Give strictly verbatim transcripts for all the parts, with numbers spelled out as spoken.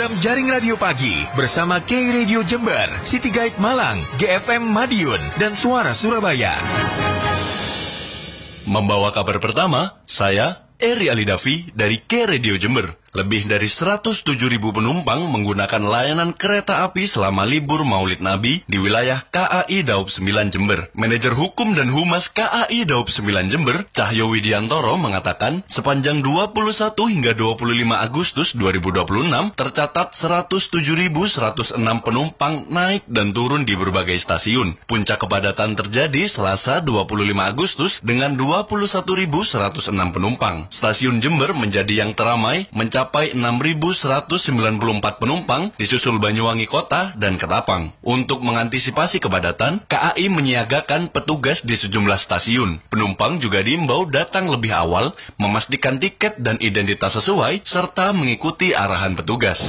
program Jaring Radio Pagi bersama K Radio Jember, City Guide Malang, G F M Madiun, dan Suara Surabaya. Membawa kabar pertama, saya Eri Alidavi dari K Radio Jember. Lebih dari seratus tujuh ribu penumpang menggunakan layanan kereta api selama libur Maulid Nabi di wilayah K A I Daob sembilan Jember. Manajer Hukum dan Humas K A I Daob sembilan Jember, Cahyo Widiantoro, mengatakan sepanjang dua puluh satu hingga dua puluh lima Agustus dua ribu dua puluh enam tercatat seratus tujuh ribu seratus enam penumpang naik dan turun di berbagai stasiun. Puncak kepadatan terjadi Selasa dua puluh lima Agustus dengan dua puluh satu ribu seratus enam penumpang. Stasiun Jember menjadi yang teramai, mencapai mencapai enam ribu seratus sembilan puluh empat penumpang, disusul Banyuwangi Kota dan Ketapang. Untuk mengantisipasi kepadatan, K A I menyiagakan petugas di sejumlah stasiun. Penumpang juga diimbau datang lebih awal, memastikan tiket dan identitas sesuai, serta mengikuti arahan petugas.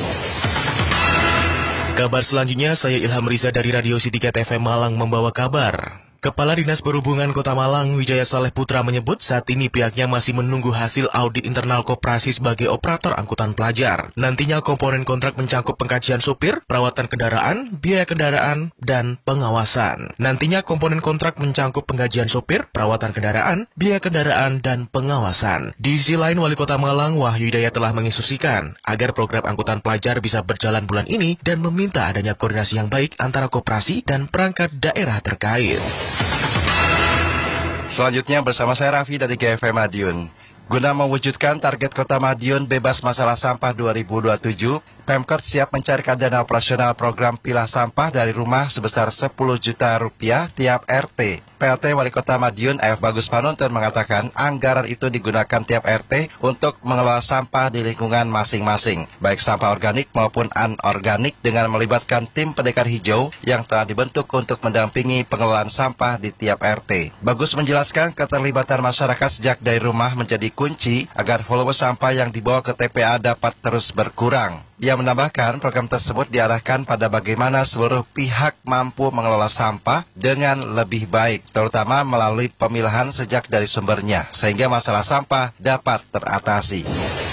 Kabar selanjutnya, saya Ilham Riza dari Radio City Guide F M Malang membawa kabar. Kepala Dinas Perhubungan Kota Malang, Wijaya Saleh Putra, menyebut saat ini pihaknya masih menunggu hasil audit internal koperasi sebagai operator angkutan pelajar. Nantinya komponen kontrak mencakup pengkajian supir, perawatan kendaraan, biaya kendaraan, dan pengawasan. Nantinya komponen kontrak mencakup pengkajian supir, perawatan kendaraan, biaya kendaraan, dan pengawasan. Di sisi lain, Wali Kota Malang, Wahyu Hidayat, telah menginstruksikan agar program angkutan pelajar bisa berjalan bulan ini dan meminta adanya koordinasi yang baik antara koperasi dan perangkat daerah terkait. Selanjutnya bersama saya Raffi dari G F M Madiun. Guna mewujudkan target Kota Madiun bebas masalah sampah dua ribu dua puluh tujuh, Pemkot siap mencairkan dana operasional program pilah sampah dari rumah sebesar sepuluh juta rupiah tiap R T. P L T Wali Kota Madiun, F. Bagus Panonton, mengatakan anggaran itu digunakan tiap R T untuk mengelola sampah di lingkungan masing-masing, baik sampah organik maupun anorganik, dengan melibatkan tim pendekar hijau yang telah dibentuk untuk mendampingi pengelolaan sampah di tiap R T. Bagus menjelaskan keterlibatan masyarakat sejak dari rumah menjadi kunci agar volume sampah yang dibawa ke T P A dapat terus berkurang. Ia menambahkan program tersebut diarahkan pada bagaimana seluruh pihak mampu mengelola sampah dengan lebih baik, terutama melalui pemilahan sejak dari sumbernya, sehingga masalah sampah dapat teratasi.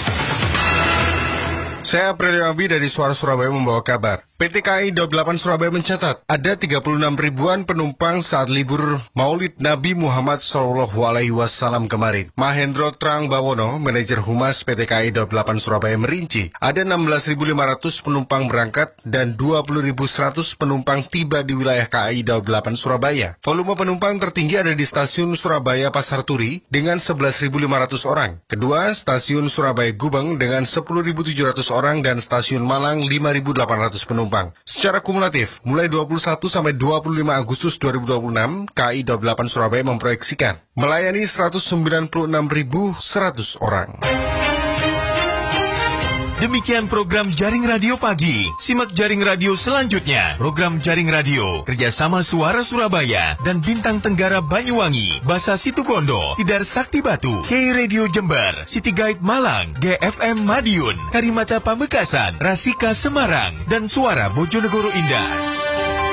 Saya Aprilio Abi dari Suara Surabaya membawa kabar. P T K I Daob delapan Surabaya mencatat ada tiga puluh enam ribuan penumpang saat libur Maulid Nabi Muhammad shallallahu alaihi wasallam kemarin. Mahendro Trang Bawono, manajer Humas P T K I Daob delapan Surabaya, merinci ada enam belas ribu lima ratus penumpang berangkat dan dua puluh ribu seratus penumpang tiba di wilayah K I Daob delapan Surabaya. Volume penumpang tertinggi ada di stasiun Surabaya Pasar Turi dengan sebelas ribu lima ratus orang. Kedua, stasiun Surabaya Gubeng dengan sepuluh ribu tujuh ratus orang dan stasiun Malang lima ribu delapan ratus penumpang. Secara kumulatif, mulai dua puluh satu sampai dua puluh lima Agustus dua ribu dua puluh enam, K I Daob delapan Surabaya memproyeksikan melayani seratus sembilan puluh enam ribu seratus orang. Demikian program Jaring Radio Pagi. Simak Jaring Radio selanjutnya. Program Jaring Radio kerjasama Suara Surabaya dan Bintang Tenggara Banyuwangi, Basa Situbondo, Tidar Sakti Batu, K Radio Jember, City Guide Malang, G F M Madiun, Karimata Pamekasan, Rasika Semarang, dan Suara Bojonegoro Indah.